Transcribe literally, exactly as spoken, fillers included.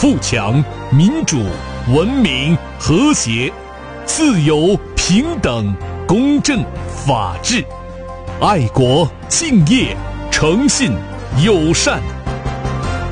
富强、民主、文明、和谐、自由、平等、公正、法治、爱国、敬业、诚信、友善。